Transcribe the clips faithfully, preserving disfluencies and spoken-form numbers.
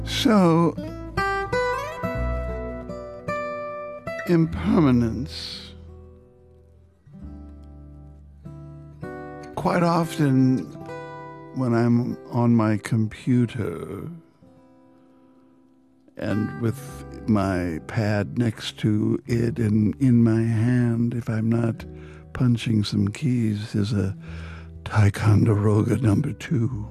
So, impermanence. Quite often when I'm on my computer and with my pad next to it and in my hand, if I'm not punching some keys, is a Ticonderoga number two.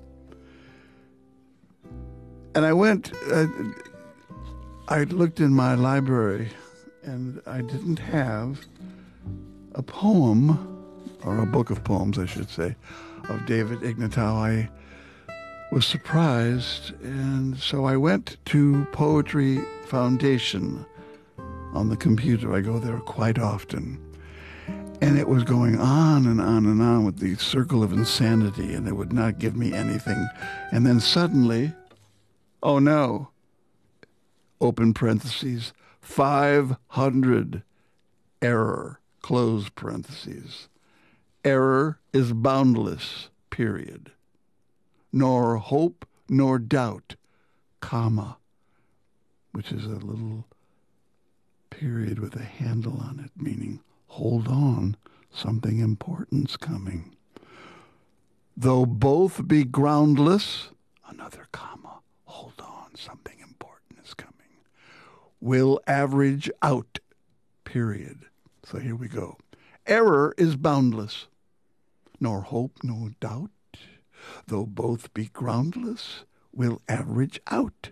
And I went, uh, I looked in my library and I didn't have a poem, or a book of poems, I should say, of David Ignatow. I was surprised, and so I went to Poetry Foundation on the computer. I go there quite often. And it was going on and on and on with the circle of insanity, and it would not give me anything. And then suddenly, oh no, open parentheses, five hundred, error, close parentheses. Error is boundless, period. Nor hope nor doubt, comma, which is a little period with a handle on it, meaning hold on, something important's coming. Though both be groundless, another comma, hold on, something important is coming, will average out, period. So here we go. Error is boundless, nor hope nor doubt, though both be groundless, will average out.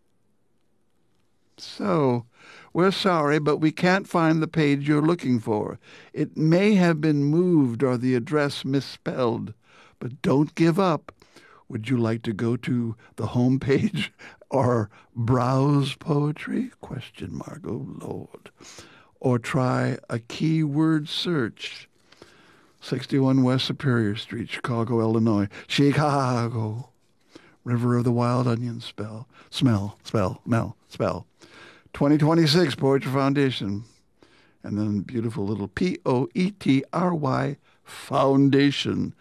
So, we're sorry, but we can't find the page you're looking for. It may have been moved or the address misspelled, but don't give up. Would you like to go to the home page or browse poetry? Question mark, oh Lord. Or try a keyword search. sixty-one West Superior Street, Chicago, Illinois. Chicago. River of the Wild Onion spell. Smell, spell, mel, spell. twenty twenty-six Poetry Foundation. And then beautiful little P O E T R Y Foundation.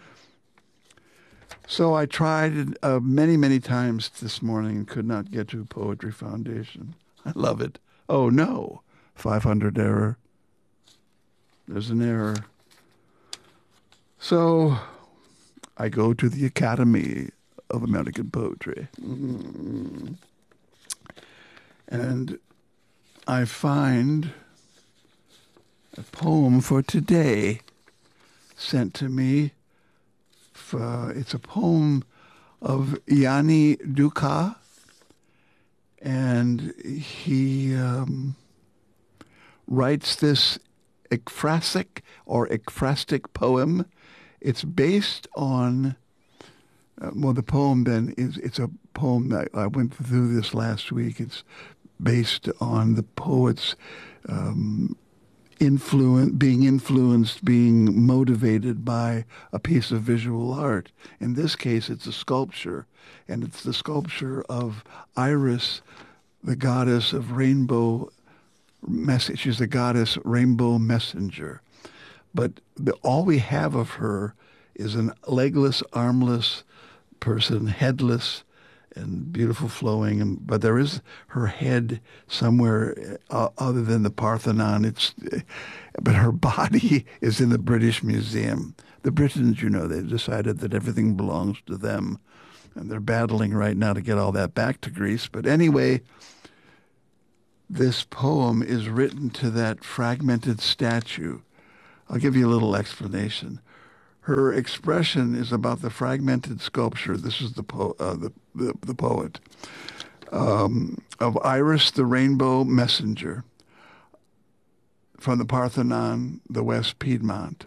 So I tried uh, many, many times this morning and could not get to Poetry Foundation. I love it. Oh, no. five hundred error. There's an error. So I go to the Academy of American Poetry. Mm-hmm. And I find a poem for today sent to me. For, it's a poem of Yanni Dukas, and he um, writes this ekphrastic or ekphrastic poem. It's based on, uh, well, the poem then is, it's a poem that I went through this last week. It's based on the poet's um, influence, being influenced, being motivated by a piece of visual art. In this case, it's a sculpture, and it's the sculpture of Iris, the goddess of rainbow message. She's the goddess rainbow messenger. But the, all we have of her is an legless, armless person, headless, and beautiful flowing, and but there is her head somewhere uh, other than the Parthenon. It's, but her body is in the British Museum. The Britons, you know, they've decided that everything belongs to them, and they're battling right now to get all that back to Greece. But anyway, this poem is written to that fragmented statue. I'll give you a little explanation. Her expression is about the fragmented sculpture. This is the po- uh, the, the the poet um, of Iris, the rainbow messenger, from the Parthenon, the West Piedmont.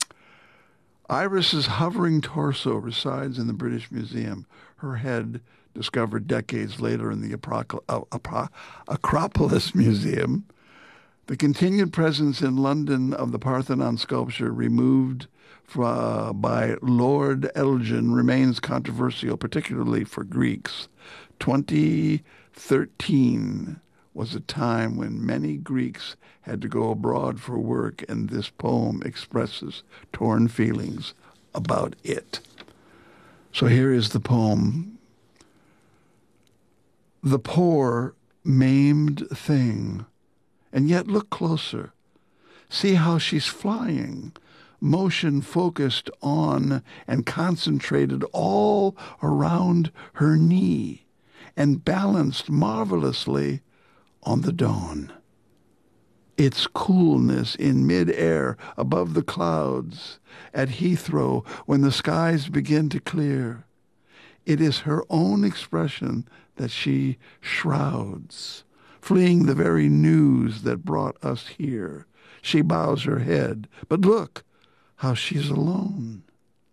Iris's hovering torso resides in the British Museum. Her head, discovered decades later in the Apro- uh, Apro- Acropolis Museum. The continued presence in London of the Parthenon sculpture, removed Uh, by Lord Elgin, remains controversial, particularly for Greeks. twenty thirteen was a time when many Greeks had to go abroad for work, and this poem expresses torn feelings about it. So here is the poem. The poor, maimed thing. And yet look closer. See how she's flying, motion focused on and concentrated all around her knee, and balanced marvelously on the dawn. Its coolness in mid-air above the clouds at Heathrow when the skies begin to clear. It is her own expression that she shrouds, fleeing the very news that brought us here. She bows her head, but look how she's alone.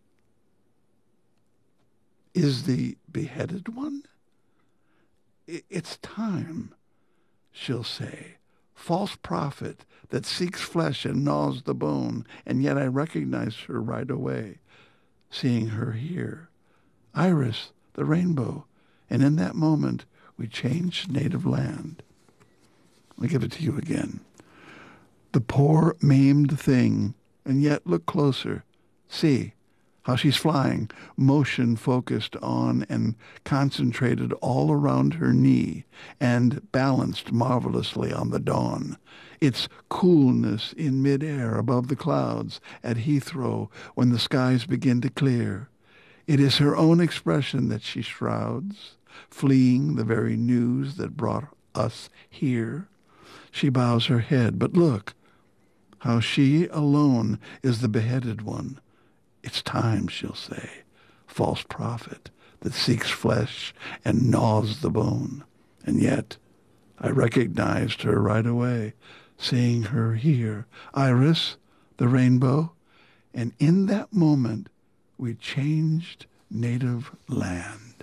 Is the beheaded one? It's time, she'll say. False prophet that seeks flesh and gnaws the bone, and yet I recognize her right away, seeing her here. Iris, the rainbow, and in that moment we changed native land. I'll give it to you again. The poor maimed thing, and yet look closer. See how she's flying, motion focused on and concentrated all around her knee, and balanced marvelously on the dawn. Its coolness in midair above the clouds at Heathrow when the skies begin to clear. It is her own expression that she shrouds, fleeing the very news that brought us here. She bows her head, but look how she alone is the beheaded one. It's time, she'll say, false prophet that seeks flesh and gnaws the bone. And yet I recognized her right away, seeing her here. Iris, the rainbow, and in that moment we changed native land.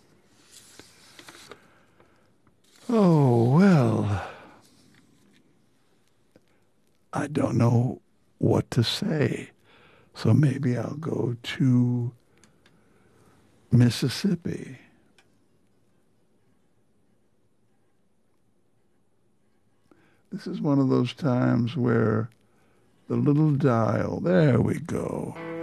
Oh, well, I don't know what to say. So maybe I'll go to Mississippi. This is one of those times where the little dial, there we go.